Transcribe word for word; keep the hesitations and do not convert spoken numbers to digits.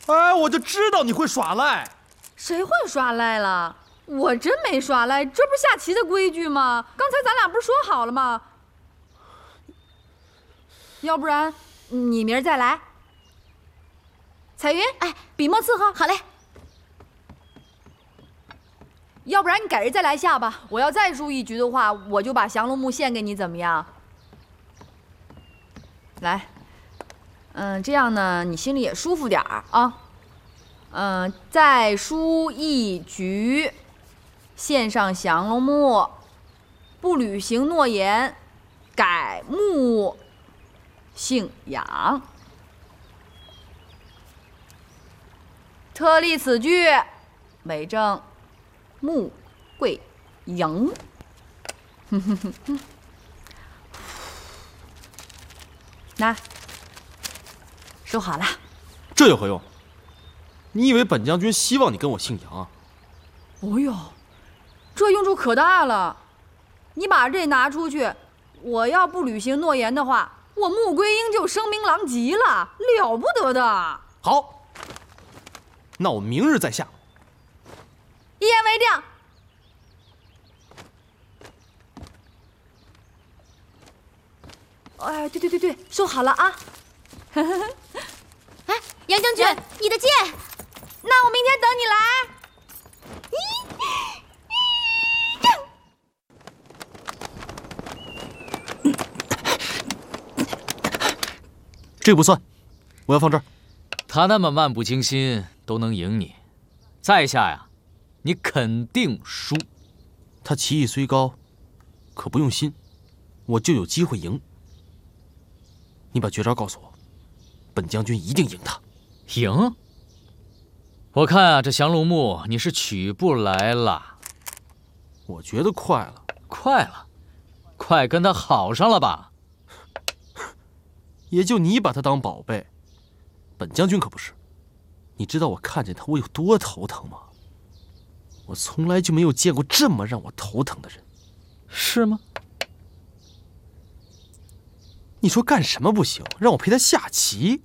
哎，我就知道你会耍赖。 谁会耍赖了？我真没耍赖，这不是下棋的规矩吗？刚才咱俩不是说好了吗？要不然你明儿再来。彩云，哎，笔墨伺候。 好嘞。 要不然你改日再来下吧。我要再输一局的话，我就把降龙木献给你，怎么样？来，嗯，这样呢，你心里也舒服点儿啊。嗯，再输一局，献上降龙木，不履行诺言，改木姓杨。特立此句，为证穆桂英。那收好了。 这有何用？你以为本将军希望你跟我姓杨啊？ 哦呦，这用处可大了！你把这拿出去，我要不履行诺言的话，我穆桂英就声名狼藉了，了不得的。 好，那我明日再下。 一言为定。哎，对对对对，收好了啊！ 哎，杨将军，你的剑。 那我明天等你来。 这不算，我要放这儿。 他那么漫不经心都能赢你，在下呀，你肯定输。 他棋艺虽高，可不用心，我就有机会赢。你把绝招告诉我，本将军一定赢他。 赢？我看啊，这降龙木你是取不来了。 我觉得快了。 快了？快跟他好上了吧？ 也就你把他当宝贝，本将军可不是。你知道我看见他我有多头疼吗？我从来就没有见过这么让我头疼的人。 是吗？ 你说干什么不行？让我陪他下棋？